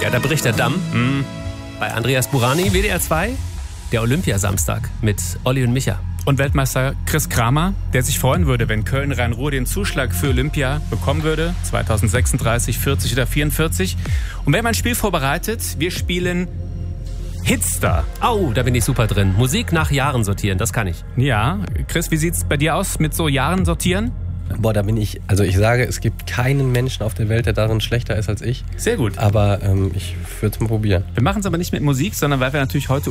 Ja, da bricht der Damm. Bei Andreas Burani, WDR 2, der Olympiasamstag mit Olli und Micha. Und Weltmeister Chris Kramer, der sich freuen würde, wenn Köln-Rhein-Ruhr den Zuschlag für Olympia bekommen würde. 2036, 40 oder 44. Und wir haben ein Spiel vorbereitet. Wir spielen Hitstar. Oh, da bin ich super drin. Musik nach Jahren sortieren, das kann ich. Ja, Chris, wie sieht's bei dir aus mit so Jahren sortieren? Boah, da bin ich, also ich sage, es gibt keinen Menschen auf der Welt, der darin schlechter ist als ich. Sehr gut. Aber ich würde es mal probieren. Wir machen es aber nicht mit Musik, sondern weil wir natürlich heute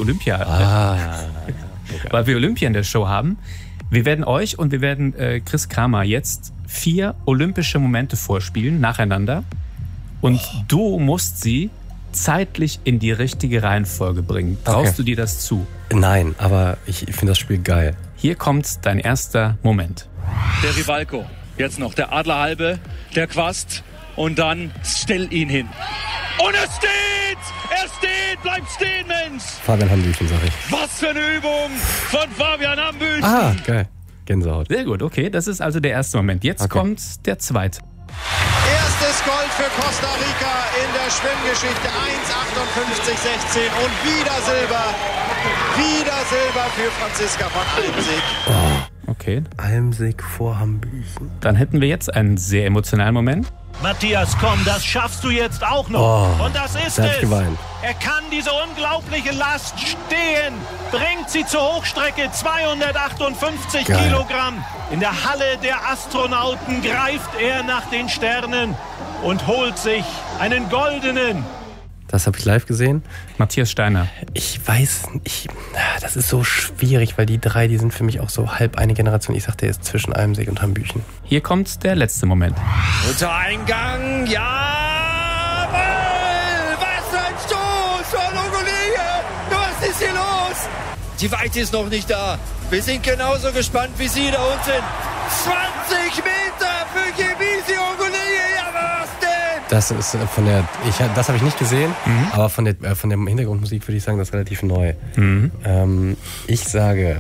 weil wir Olympia in der Show haben. Wir werden euch und wir werden Chris Kramer jetzt 4 olympische Momente vorspielen, nacheinander. Und du musst sie zeitlich in die richtige Reihenfolge bringen. Traust du dir das zu? Nein, aber ich finde das Spiel geil. Hier kommt dein erster Moment. Der Rivalko, jetzt noch der Adlerhalbe, der Quast und dann stell ihn hin. Und er steht, bleibt stehen, Mensch. Fabian Hambüchen, sag ich. Was für eine Übung von Fabian Hambüchen. Ah, geil. Gänsehaut. Sehr gut, okay, das ist also der erste Moment. Jetzt kommt der zweite. Erstes Gold für Costa Rica in der Schwimmgeschichte. 1,58,16 und wieder Silber. Wieder Silber für Franziska von Almsick. Okay. Almsick vor Hambüchen. Dann hätten wir jetzt einen sehr emotionalen Moment. Matthias, komm, das schaffst du jetzt auch noch. Oh, und das ist da hab ich geweint. Er kann diese unglaubliche Last stehen, bringt sie zur Hochstrecke, 258 Geil. Kilogramm. In der Halle der Astronauten greift er nach den Sternen und holt sich einen goldenen. Das habe ich live gesehen. Matthias Steiner. Ich weiß nicht, das ist so schwierig, weil die drei, die sind für mich auch so halb eine Generation. Ich sag, der ist zwischen Almsick und Hambüchen. Hier kommt der letzte Moment. Unter Eingang, ja! Was für ein Stoß von Ogolie! Was ist hier los? Die Weite ist noch nicht da. Wir sind genauso gespannt wie Sie da unten. 20 Meter für Gebisi Ogolie! Ja, was denn? Das ist das habe ich nicht gesehen, aber von der Hintergrundmusik würde ich sagen, das ist relativ neu. Ich sage,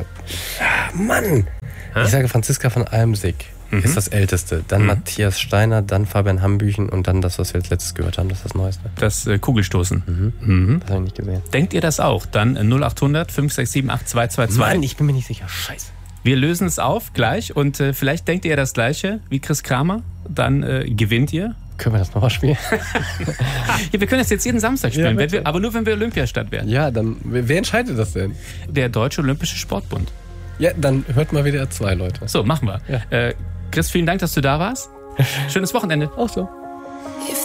ich sage Franziska von Almsick ist das Älteste. Dann Matthias Steiner, dann Fabian Hambüchen und dann das, was wir als letztes gehört haben, das ist das Neueste. Das Kugelstoßen. Das habe ich nicht gesehen. Denkt ihr das auch? Dann 0800 567 8222. Mann, ich bin mir nicht sicher. Scheiße. Wir lösen es auf gleich und vielleicht denkt ihr das Gleiche wie Chris Kramer. Dann gewinnt ihr. Können wir das nochmal spielen? Ja, wir können das jetzt jeden Samstag spielen, Ja, aber nur wenn wir Olympiastadt werden. Ja, dann, wer entscheidet das denn? Der Deutsche Olympische Sportbund. Ja, dann hört mal WDR 2, Leute. So, machen wir. Ja. Chris, vielen Dank, dass du da warst. Schönes Wochenende. Auch so. If